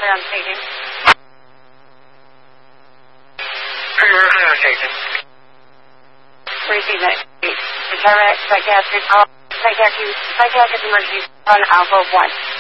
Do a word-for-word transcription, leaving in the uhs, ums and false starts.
I'm speaking. Ohio station. Receive that. Determinate psychiatric, psychiatric, psychiatric emergency on Alpha one.